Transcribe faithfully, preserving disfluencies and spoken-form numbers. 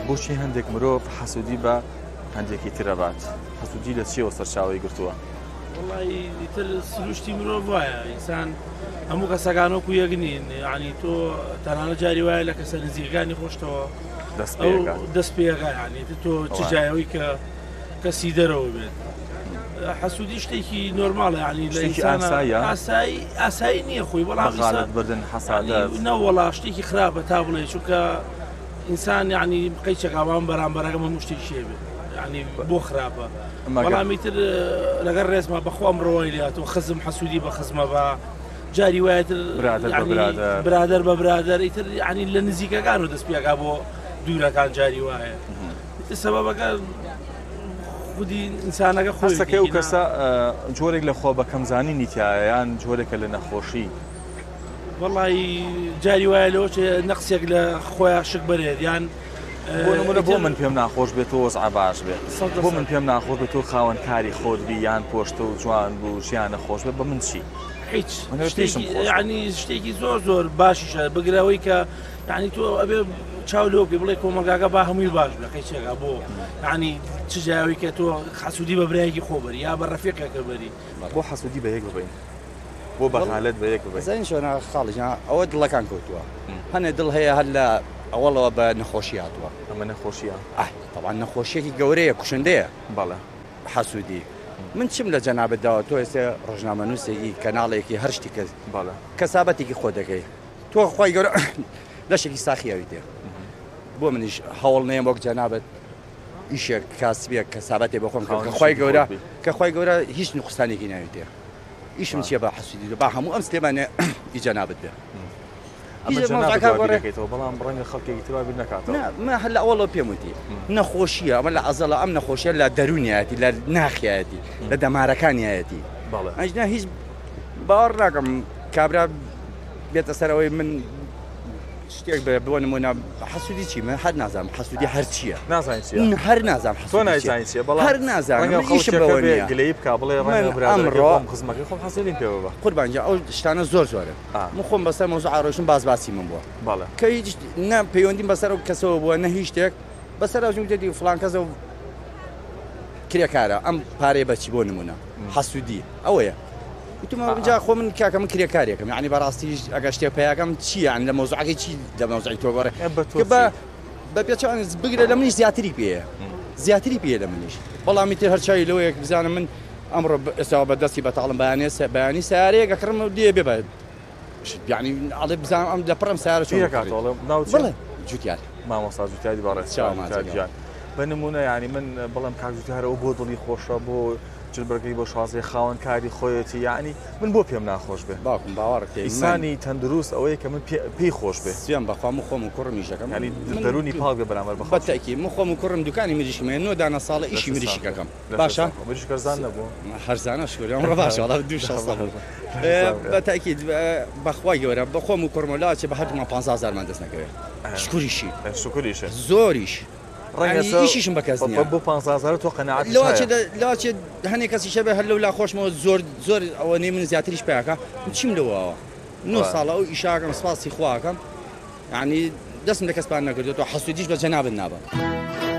بۆچی هەندێک مرۆڤ حەسوودی بە هەندێکی ترەبات حەسوودی لە چیەوە سەرچاوەی گرتووە؟ وڵی تر سروشتی مرۆڤ وایە ئینسان هەموو کەسەکانۆکو یەک نین یعنی تۆ تەنانە جاری وایە لە کەسە نزیکەکانی خۆشتەوە دەست پێەکە یعنی تۆ چجایەوەی کە کەسی دەرەوە بێت حەسوودی شتێکی نۆرماڵە یعنی لە ئاسایی ئاسایی نییە خۆی بەڵام بردن حەسادەت نەوەڵا شتێکی خراپە تا بڵێ چونکە ئینسان یعنی قەیچێکاوان بەرامبەرەکە هەموو شتێکی شێ بێت یعنی بۆ خراپە بەڵامی تر لەگەر ڕێزمە بەخوا مرۆوەی لاتەوە خزم حەسوودی بە خزمە بە جاری وایەتر برادەر بە برادەر ئیتر یعنی لە نزیکەکان و دەست پێکا بۆ دوورەکان جاری وایە سەبەبەکە خودی ئینسانەکە خۆستەکەی و کەسە جۆرێک لە خۆ بە کەمزانی تایە یان جۆرێکە لە نەخۆشی وەڵی جاری وایە لەوە نەقسێک لە خۆیان شک بەرێت یان بۆ من پێم ناخۆش بێت و وەزع باش بێت بۆ من پێم ناخۆش بێت و خاوەن کاری خۆتبی یان پۆشتە و جوان بوو ژیانە خۆش بێت بە من چی؟ هیچ ینی شتێکی زۆر زۆر باشیشە بگرەوەی کە یعنی تۆ ئەبێ چاولۆکی بڵێ کۆمەگاگە با هەمووی باش بە قەیچێکا بۆ یعنی چجاوی کە تۆ حەسوودی بە برایەکی خۆبەری یا بە ڕەفیقێکە بەری بۆ حەسوودی بە یەک ببین بۆ بەخالەت بە یەک ببین زین شۆنە خاڵیجان ئەوە دڵەکان کەوتووە هەنێ دڵ هەیە هەر لە ئەوڵەوە بە نەخۆشی هاتووە ئەمە نەخۆشیە طبعا نەخۆشیێکی گەورەیە کوشندەیە بەڵێ حەسوودی من چیم لە جەنابەتداوە تۆ ئێستا ڕۆژنامەنووسێکی کەناڵێکی هەر شتی کەس بەڵێ کەسابەتێکی خۆ دەکەی تۆ خۆی گەورە لەشێکی ساخیاوی تێ بۆ منیش هەوڵ نەیەم وەک جەنابەت ئیشێک کاسبێک کەسابەتێ بە خۆم کە خۆی گەورە کە خۆی گەورە هیچ نوقسانێکی ناوی تێ ئیشم چیە بە حەسوودی با هەموو ئەم سلێمانێ ئی جەنابەت بێ بەڵام ڕەنگە خەڵکێکی تر بیر نکاتەوە من هەر لە ئەوڵەوە پێم وتی نەخۆشیە ئەمە لە عەزەڵە ئەم نەخۆشیە لە دەرونیەتی لە ناخیەتی لە دەمارەکانیەتی ئەجنا هیچ باوەڕ ناکەم کابرا بێتە سەرەوەی من شتێک بە بۆ نمونە حەسوودی چی من هەر نازانم حەسوودی هەر چییە نازانیت هەر نازانم تۆ نازانیت چییە بەڵام هەر نازانم هیچ بەوە نییە گلەیی بکا بڵێ ڕەنگە برادەرەکەی خزمەکەی خۆم حەسوودیم پێوە بە قوربان جان ئەو شتانە زۆر زۆرە من خۆم بەسەر مەوزوع ئاڕۆشتن بازباسی من بووە بەڵێ کە هیچ نە پەیوەندیم بەسەر ئەو کەسەوە بووە نە هیچ شتێک بەسەر ئەو ژوودێتی فڵان کەسە و کرێکارە ئەم پارەیە بەچی بۆ نمونە حەسوودی ئەوەیە وتم جا خۆ من کاکە من کرێکارێکم یعنی بەڕاستی ئەگەر شتێک پێیاکەم چی یان لە مەوزوعەکەی چی لە مەوزوعی تۆ گۆڕێ بە بە پێچوان بگرە لە منیش زیاتری پێیە زیاتری پێیە لە منیش بەڵامی تر هەرچاوی لەوەیەک بزانم من ئەمڕۆ ئێستا بە دەستی بەتاڵم بەیانێ بەیانی سیارەیەک ئەکڕم و دێ بێ بە یعنی ئەڵێ بزانم ئەم لە پڕم سیارە چۆن بڵێ جوتیار مامۆستا جوتیاری باڕێز بە نمونە یعنی من بەڵام کاک جوتیارەوە بۆ دڵی خۆشە بۆ جلبەرگەی بۆ شازێ خاوەن کاری خۆیەتی یعنی من بۆ پێم ناخۆش بێ باوکم باوەڕ ئینسانی تەندروست ئەوەیە کە من پێی خۆش بێ سوێن بەخوا من خۆم و کوڕم ئیشەکەم ینی دەرونی پاڵ بێ بەرامبەر بە بەتەکی من خۆم و کوڕم دوکانی مریشمێ نۆ دانە ساڵە ئیشی مریشکەکەم باشە مریشکەرزان نەبووە هەرزانە شوێ ئەمڕۆ باشە وەڵا دوو شەش ساڵ بەتەکی بەخوای گەورە بە خۆم و کوڕمەلا چێ بە هەردوومان پانزا هەزارمان دەست نەکەوێت شکوریشی شکوریشە زۆریش ئیشیشم بەکەس بۆ پانزا هەزار تۆ قەناعەت لاچێ هەنێک کەسی شەبێ هەر لەو لا خۆشمەوە زۆر زۆر ئەوە نێ من زیاتریش پێیاکە چیم لەوەوە نۆ ساڵە ئەو ئیشاکەم سپاسی خواکەم یعنی دەستم لە کەسپان نەکردێتەوە حەسوودیش بە جەنابەت نابە.